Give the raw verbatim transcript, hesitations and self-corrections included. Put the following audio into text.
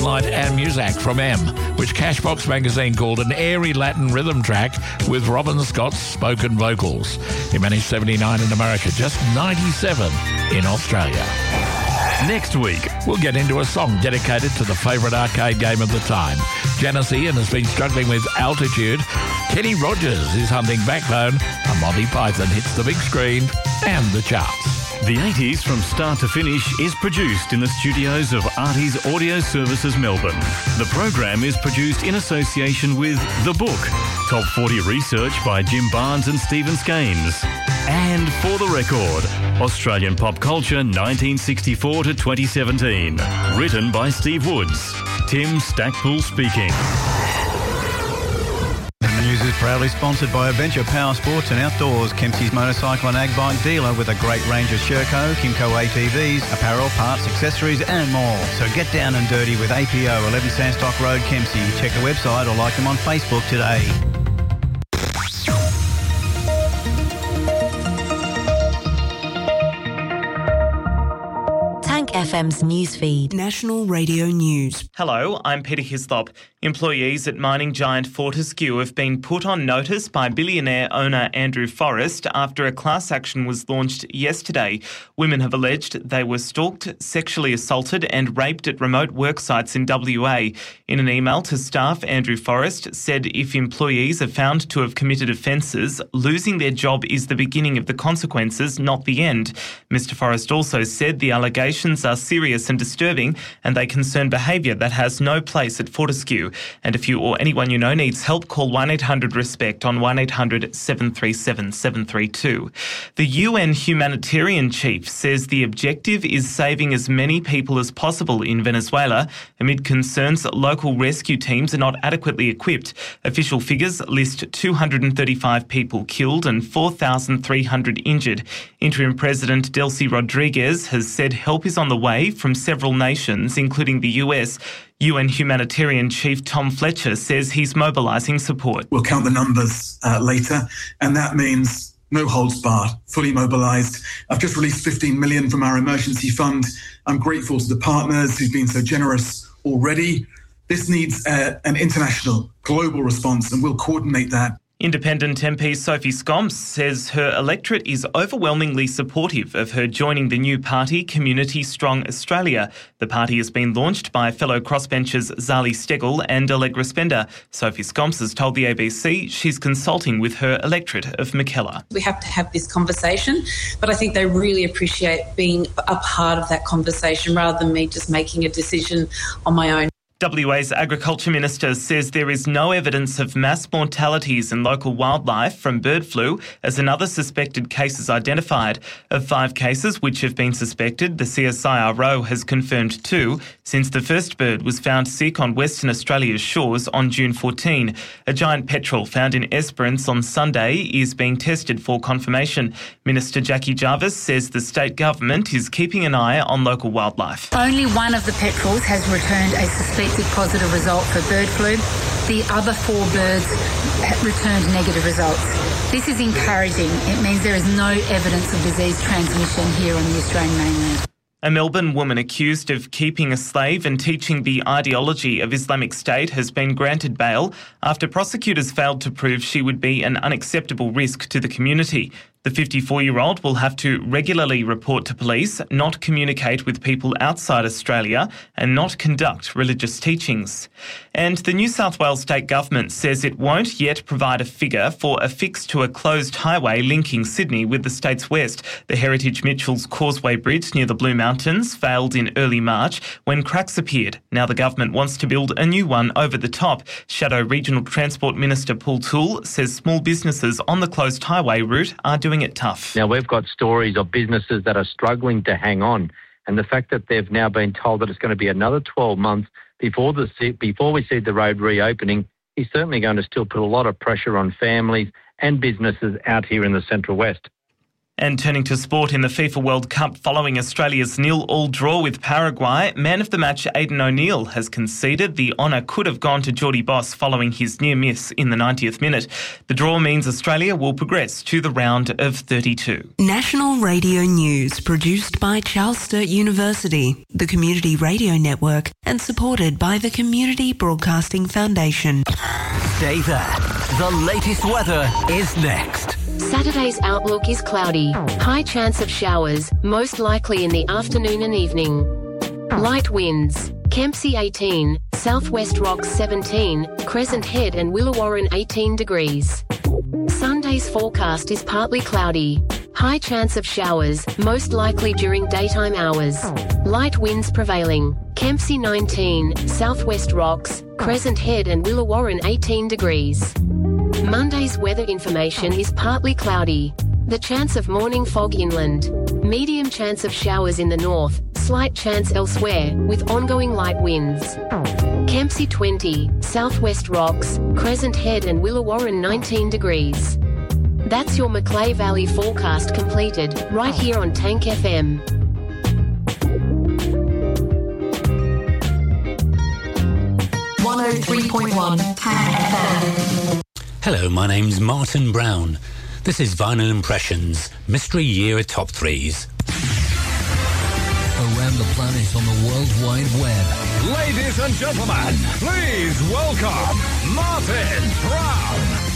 Moonlight and Muzak from M, which Cashbox magazine called an airy Latin rhythm track with Robin Scott's spoken vocals. It managed seventy-nine in America, just ninety-seven in Australia. Next week, we'll get into a song dedicated to the favourite arcade game of the time. Janice Ian has been struggling with Altitude. Kenny Rogers is hunting Backbone. And Monty Python hits the big screen and the charts. The eighties from start to finish is produced in the studios of Artie's Audio Services Melbourne. The program is produced in association with The Book, Top forty research by Jim Barnes and Stephen Skanes. And For the Record, Australian pop culture nineteen sixty-four to twenty seventeen. Written by Steve Woods. Tim Stackpool speaking. The news is proudly sponsored by Adventure Power Sports and Outdoors, Kempsey's motorcycle and ag bike dealer with a great range of Sherco, Kimco A T Vs, apparel, parts, accessories and more. So get down and dirty with A P O, eleven Sandstock Road, Kempsey. Check the website or like them on Facebook today. F M's newsfeed. National Radio News. Hello, I'm Peter Hislop. Employees at mining giant Fortescue have been put on notice by billionaire owner Andrew Forrest after a class action was launched yesterday. Women have alleged they were stalked, sexually assaulted and raped at remote work sites in W A. In an email to staff, Andrew Forrest said if employees are found to have committed offences, losing their job is the beginning of the consequences, not the end. Mister Forrest also said the allegations are serious and disturbing and they concern behaviour that has no place at Fortescue. And if you or anyone you know needs help, call one eight hundred RESPECT on one eight hundred seven three seven seven three two. The U N humanitarian chief says the objective is saving as many people as possible in Venezuela amid concerns that local rescue teams are not adequately equipped. Official figures list two hundred thirty-five people killed and four thousand three hundred injured. Interim President Delcy Rodriguez has said help is on the way from several nations, including the U S. U N humanitarian chief Tom Fletcher says he's mobilising support. We'll count the numbers uh, later, and that means no holds barred, fully mobilised. I've just released fifteen million dollars from our emergency fund. I'm grateful to the partners who've been so generous already. This needs uh, an international, global response, and we'll coordinate that. Independent M P Sophie Scomps says her electorate is overwhelmingly supportive of her joining the new party, Community Strong Australia. The party has been launched by fellow crossbenchers Zali Steggall and Allegra Spender. Sophie Scomps has told the A B C she's consulting with her electorate of Mackellar. We have to have this conversation, but I think they really appreciate being a part of that conversation rather than me just making a decision on my own. W A's Agriculture Minister says there is no evidence of mass mortalities in local wildlife from bird flu as another suspected case is identified. Of five cases which have been suspected, the C S I R O has confirmed two since the first bird was found sick on Western Australia's shores on June fourteenth. A giant petrel found in Esperance on Sunday is being tested for confirmation. Minister Jackie Jarvis says the state government is keeping an eye on local wildlife. Only one of the petrels has returned a suspected positive result for bird flu. The other four birds returned negative results. This is encouraging. It means there is no evidence of disease transmission here on the Australian mainland. A Melbourne woman accused of keeping a slave and teaching the ideology of Islamic State has been granted bail after prosecutors failed to prove she would be an unacceptable risk to the community. The fifty-four-year-old will have to regularly report to police, not communicate with people outside Australia, and not conduct religious teachings. And the New South Wales State Government says it won't yet provide a figure for a fix to a closed highway linking Sydney with the state's west. The Heritage Mitchells Causeway Bridge near the Blue Mountains failed in early March when cracks appeared. Now the government wants to build a new one over the top. Shadow Regional Transport Minister Paul Toole says small businesses on the closed highway route are doing it tough. Now, we've got stories of businesses that are struggling to hang on, and the fact that they've now been told that it's going to be another twelve months before the before we see the road reopening is certainly going to still put a lot of pressure on families and businesses out here in the Central West. And turning to sport in the FIFA World Cup following Australia's nil-all draw with Paraguay, man of the match Aidan O'Neill has conceded the honour could have gone to Geordie Boss following his near miss in the ninetieth minute. The draw means Australia will progress to the round of thirty-two. National Radio News, produced by Charles Sturt University, the Community Radio Network, and supported by the Community Broadcasting Foundation. Stay there. The latest weather is next. Saturday's outlook is cloudy. High chance of showers, most likely in the afternoon and evening. Light winds. Kempsey eighteen, Southwest Rocks seventeen, Crescent Head and Willawarrin eighteen degrees. Sunday's forecast is partly cloudy. High chance of showers, most likely during daytime hours. Light winds prevailing. Kempsey nineteen, Southwest Rocks, Crescent Head and Willawarrin eighteen degrees. Monday's weather information is partly cloudy. The chance of morning fog inland. Medium chance of showers in the north, slight chance elsewhere, with ongoing light winds. Kempsey twenty, Southwest Rocks, Crescent Head and Willawarrin nineteen degrees. That's your Macleay Valley forecast completed, right here on Tank F M. one oh three point one Tank F M. Hello, my name's Martin Brown. This is Vinyl Impressions, Mystery Year Top Threes. Around the planet on the World Wide Web. Ladies and gentlemen, please welcome Martin Brown.